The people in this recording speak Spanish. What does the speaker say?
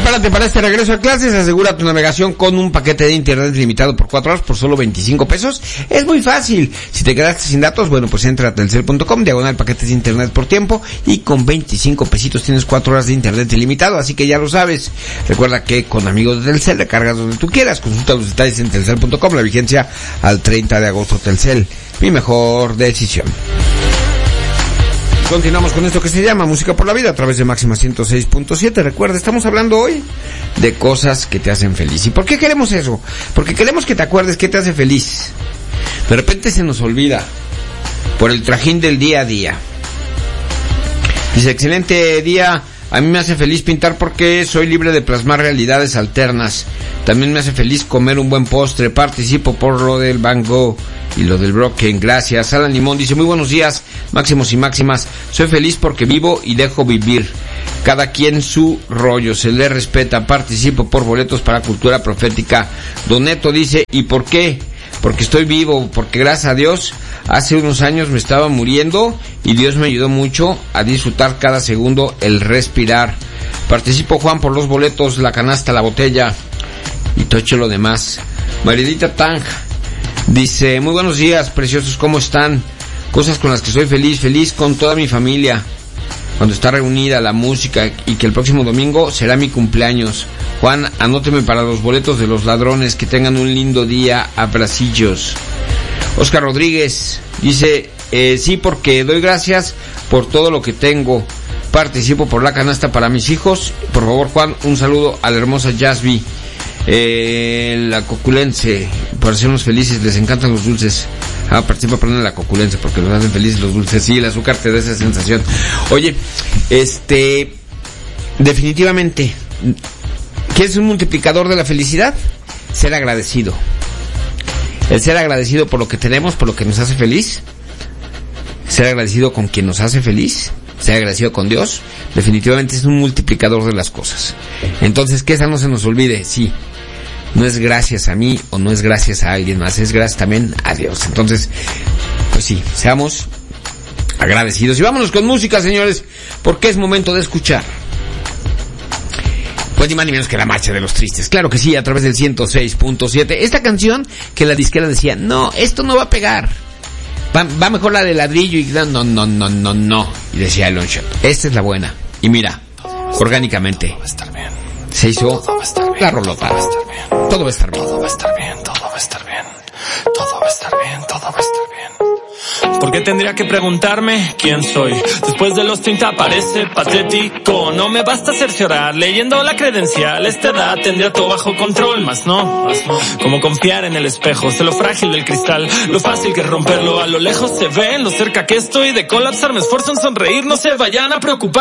Prepárate para este regreso a clases, asegura tu navegación con un paquete de internet limitado por 4 horas por solo 25 pesos. Es muy fácil. Si te quedaste sin datos, bueno, pues entra a telcel.com, diagonal paquetes de internet por tiempo, y con 25 pesitos tienes 4 horas de internet ilimitado, así que ya lo sabes. Recuerda que con amigos de Telcel recargas donde tú quieras. Consulta los detalles en telcel.com, la vigencia al 30 de agosto. Telcel, mi mejor decisión. Continuamos con esto que se llama Música por la Vida a través de Máxima 106.7. Recuerda, estamos hablando hoy de cosas que te hacen feliz. ¿Y por qué queremos eso? Porque queremos que te acuerdes qué te hace feliz. De repente se nos olvida por el trajín del día a día. Dice, excelente día. A mí me hace feliz pintar porque soy libre de plasmar realidades alternas. También me hace feliz comer un buen postre. Participo por lo del Van Gogh y lo del Brocken. Gracias. Alan Limón dice, muy buenos días, máximos y máximas. Soy feliz porque vivo y dejo vivir. Cada quien su rollo, se le respeta. Participo por boletos para Cultura Profética. Don Neto dice, ¿y por qué? Porque estoy vivo, porque gracias a Dios, hace unos años me estaba muriendo y Dios me ayudó mucho a disfrutar cada segundo, el respirar. Participo, Juan, por los boletos, la canasta, la botella y todo lo demás. Maridita Tang dice, muy buenos días, preciosos, ¿cómo están? Cosas con las que soy feliz con toda mi familia. Cuando está reunida la música y que el próximo domingo será mi cumpleaños. Juan, anóteme para los boletos de Los Ladrones. Que tengan un lindo día. Abracillos. Oscar Rodríguez dice, sí, porque doy gracias por todo lo que tengo. Participo por la canasta para mis hijos. Por favor, Juan, un saludo a la hermosa Jasby, la coculense, por hacernos felices. Les encantan los dulces. Participa por la coculense porque nos hacen felices los dulces. Sí, el azúcar te da esa sensación. Oye, definitivamente, ¿qué es un multiplicador de la felicidad? Ser agradecido. El ser agradecido por lo que tenemos, por lo que nos hace feliz. Ser agradecido con quien nos hace feliz. Ser agradecido con Dios. Definitivamente es un multiplicador de las cosas. Entonces, que esa no se nos olvide. Sí, no es gracias a mí o no es gracias a alguien más, es gracias también a Dios. Entonces, pues sí, seamos agradecidos. Y vámonos con música, señores, porque es momento de escuchar, pues ni más ni menos que La Marcha de los Tristes. Claro que sí, a través del 106.7. Esta canción que la disquera decía, no, esto no va a pegar, va mejor la de Ladrillo, y no. Y decía Longshot, esta es la buena. Y mira, orgánicamente todo va a estar bien. Se hizo la rolota. Todo va a estar bien. Todo va a estar bien, todo va a estar bien. Todo va a estar bien, todo va a estar bien. ¿Por qué tendría que preguntarme quién soy? Después de los 30 parece patético. No me basta cerciorar leyendo la credencial. Esta edad tendría todo bajo control, más no. Como confiar en el espejo, sé lo frágil del cristal, lo fácil que es romperlo. A lo lejos se ve, lo cerca que estoy de colapsar. Me esfuerzo en sonreír, no se vayan a preocupar.